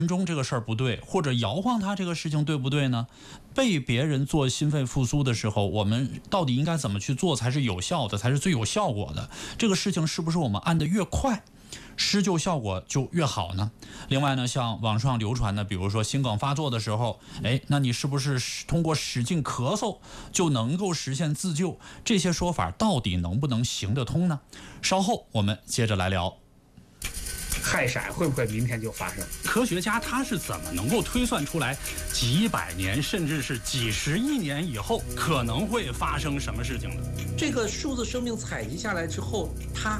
中这个事儿不对，或者摇晃它这个事情对不对呢？被别人做心肺复苏的时候，我们到底应该怎么去做才是有效的，才是最有效果的？这个事情是不是我们按得越快，施救效果就越好呢？另外呢，像网上流传的，比如说心梗发作的时候，那你是不是通过使劲咳嗽就能够实现自救？这些说法到底能不能行得通呢？稍后我们接着来聊。 氦闪会不会明天就发生？ 科学家他是怎么能够推算出来几百年甚至是几十亿年以后可能会发生什么事情的？ 这个数字生命采集下来之后，它